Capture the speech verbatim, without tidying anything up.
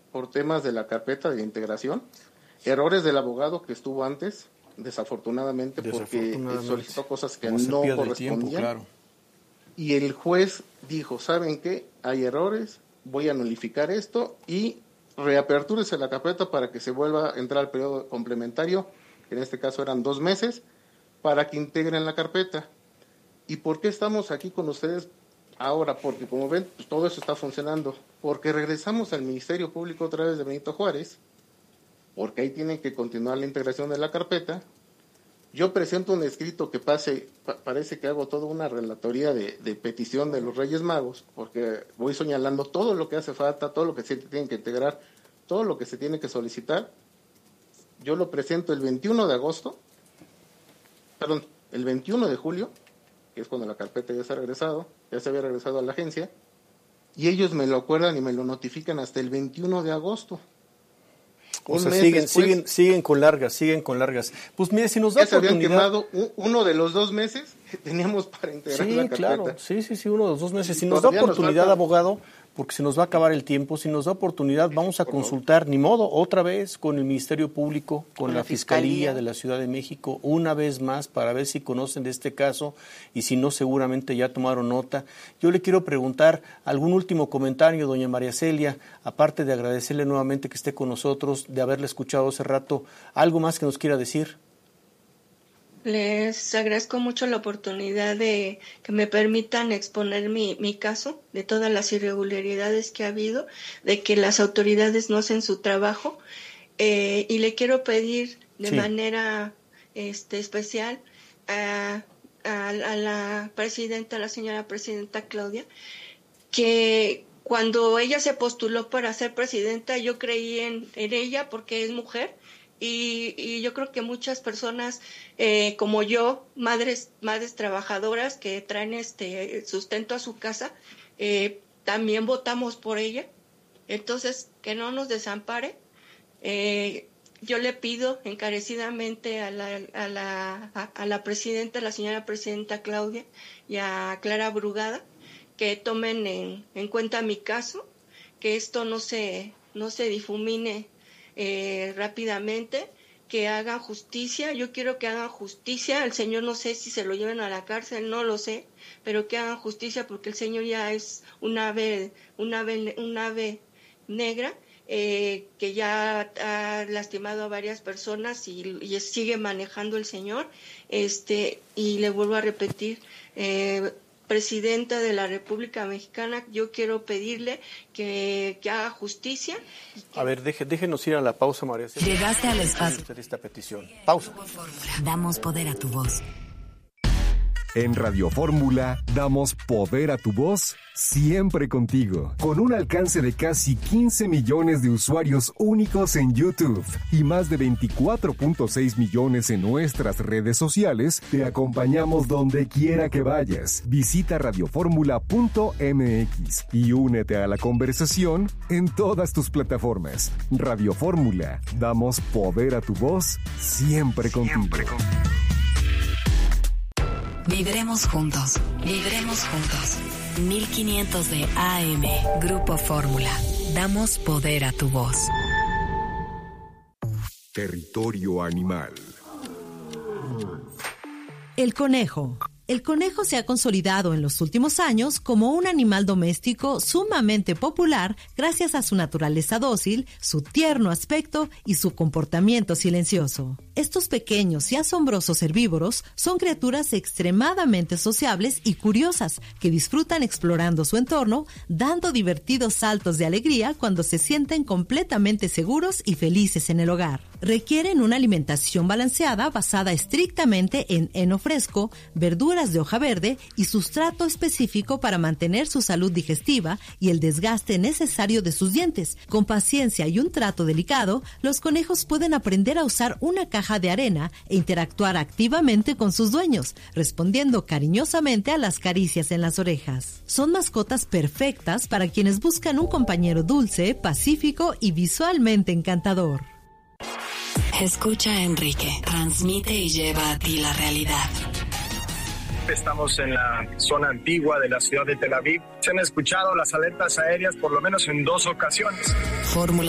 por temas de la carpeta de integración, errores del abogado que estuvo antes, desafortunadamente, porque solicitó cosas que no correspondían. Tiempo, claro. Y el juez dijo, ¿saben qué? Hay errores, voy a nulificar esto y reapertúrese la carpeta para que se vuelva a entrar al periodo complementario, que en este caso eran dos meses, para que integren la carpeta. ¿Y por qué estamos aquí con ustedes ahora? Porque como ven, pues, todo eso está funcionando. Porque regresamos al Ministerio Público otra vez de Benito Juárez, porque ahí tienen que continuar la integración de la carpeta. Yo presento un escrito que pase, pa- parece que hago toda una relatoría de, de petición de los Reyes Magos, porque voy señalando todo lo que hace falta, todo lo que se tiene que integrar, todo lo que se tiene que solicitar. Yo lo presento el veintiuno de agosto, perdón, el veintiuno de julio, que es cuando la carpeta ya se ha regresado, ya se había regresado a la agencia, y ellos me lo acuerdan y me lo notifican hasta el veintiuno de agosto. O sea, siguen, después, siguen, siguen con largas, siguen con largas. Pues mire, si nos da ya se oportunidad... habían quemado uno de los dos meses que teníamos para integrar sí, la carpeta. Claro, sí, sí, sí, uno de los dos meses. Si nos da oportunidad, nos abogado, porque se nos va a acabar el tiempo, si nos da oportunidad, vamos a Por consultar, favor. Ni modo, otra vez con el Ministerio Público, con, con la, la Fiscalía, Fiscalía de la Ciudad de México, una vez más, para ver si conocen de este caso, y si no, seguramente ya tomaron nota. Yo le quiero preguntar algún último comentario, doña María Celia, aparte de agradecerle nuevamente que esté con nosotros, de haberle escuchado hace rato, ¿algo más que nos quiera decir? Les agradezco mucho la oportunidad de que me permitan exponer mi, mi caso, de todas las irregularidades que ha habido, de que las autoridades no hacen su trabajo, eh, y le quiero pedir de sí. manera este, especial a, a, a la presidenta, a la señora presidenta Claudia, que cuando ella se postuló para ser presidenta, yo creí en, en ella porque es mujer. Y, y yo creo que muchas personas eh, como yo, madres madres trabajadoras que traen este sustento a su casa, eh, también votamos por ella. Entonces, que no nos desampare. Eh, yo le pido encarecidamente a la, a la, a, a la presidenta, la señora presidenta Claudia y a Clara Brugada, que tomen en, en cuenta mi caso, que esto no se, no se difumine Eh, rápidamente, que hagan justicia. Yo quiero que hagan justicia. El señor no sé si se lo lleven a la cárcel, no lo sé, pero que hagan justicia porque el señor ya es un ave, un ave, un ave negra eh, que ya ha lastimado a varias personas y, y sigue manejando el señor. Este y le vuelvo a repetir. Eh, Presidenta de la República Mexicana, yo quiero pedirle que, que haga justicia. A ver, deje, déjenos ir a la pausa, María. Llegaste al espacio. Esta petición. Pausa. Damos poder a tu voz. En Radio Fórmula damos poder a tu voz siempre contigo. Con un alcance de casi quince millones de usuarios únicos en YouTube y más de veinticuatro punto seis millones en nuestras redes sociales, te acompañamos donde quiera que vayas. Visita radioformula punto m x y únete a la conversación en todas tus plataformas. Radio Fórmula, damos poder a tu voz siempre contigo. Siempre contigo. Viviremos juntos, viviremos juntos. mil quinientos de A M, Grupo Fórmula. Damos poder a tu voz. Territorio animal. El conejo. El conejo se ha consolidado en los últimos años como un animal doméstico sumamente popular gracias a su naturaleza dócil, su tierno aspecto y su comportamiento silencioso. Estos pequeños y asombrosos herbívoros son criaturas extremadamente sociables y curiosas que disfrutan explorando su entorno, dando divertidos saltos de alegría cuando se sienten completamente seguros y felices en el hogar. Requieren una alimentación balanceada basada estrictamente en heno fresco, verduras de hoja verde y sustrato específico para mantener su salud digestiva y el desgaste necesario de sus dientes. Con paciencia y un trato delicado, los conejos pueden aprender a usar una caja de arena e interactuar activamente con sus dueños, respondiendo cariñosamente a las caricias en las orejas. Son mascotas perfectas para quienes buscan un compañero dulce, pacífico y visualmente encantador. Escucha a Enrique, transmite y lleva a ti la realidad. Estamos en la zona antigua de la ciudad de Tel Aviv. Se han escuchado las alertas aéreas por lo menos en dos ocasiones. Fórmula